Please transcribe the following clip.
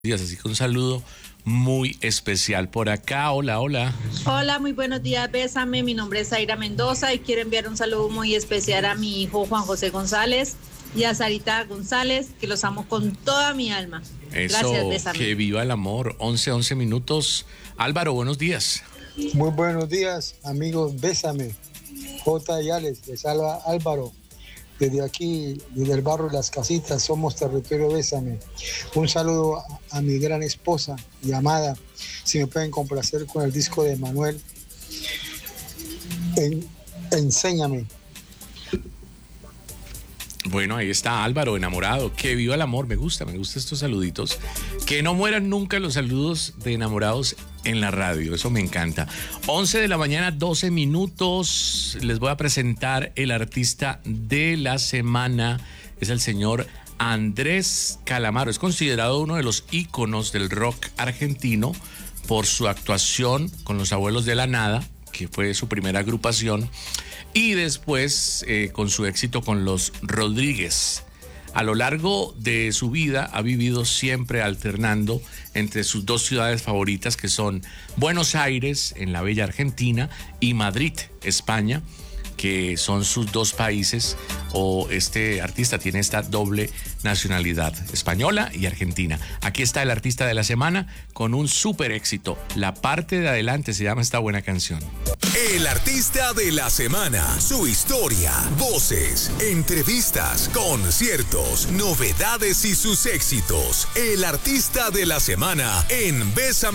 Días, así que un saludo muy especial por acá. Hola, hola. Hola, muy buenos días, Bésame. Mi nombre es Zaira Mendoza y quiero enviar un saludo muy especial a mi hijo Juan José González y a Sarita González, que los amo con toda mi alma. Gracias, Eso, Bésame. que viva el amor. 11 minutos. Álvaro, buenos días. Muy buenos días, amigos. Bésame. J. y Alex, les habla Álvaro. Desde aquí, desde el barrio Las Casitas, somos Territorio Bésame. Un saludo a mi gran esposa y amada. Si me pueden complacer con el disco de Manuel, Enséñame. Bueno, ahí está Álvaro, enamorado. Que viva el amor. Me gustan estos saluditos. Que no mueran nunca los saludos de enamorados en la radio. Eso me encanta. 11 de la mañana, 12 minutos. Les voy a presentar el artista de la semana. Es el señor Andrés Calamaro. Es considerado uno de los íconos del rock argentino por su actuación con Los Abuelos de la Nada, que fue su primera agrupación, y después con su éxito con Los Rodríguez. A lo largo de su vida ha vivido siempre alternando entre sus dos ciudades favoritas, que son Buenos Aires, en la bella Argentina, y Madrid, España, que son sus dos países, o este artista tiene esta doble nacionalidad, española y argentina. Aquí está el artista de la semana con un súper éxito. La parte de adelante se llama esta buena canción. El artista de la semana, su historia, voces, entrevistas, conciertos, novedades y sus éxitos. El artista de la semana en Bésame.